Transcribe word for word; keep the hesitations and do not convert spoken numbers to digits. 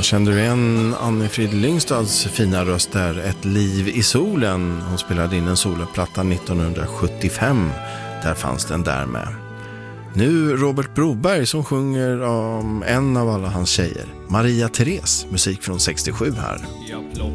Kände du igen Anne-Frid Lyngstads fina röst där? Ett liv i solen. Hon spelade in en soloplatta nittonhundrasjuttiofem. Där fanns den där med. Nu Robert Broberg som sjunger om en av alla hans tjejer. Maria Therese, musik från sextiosju här.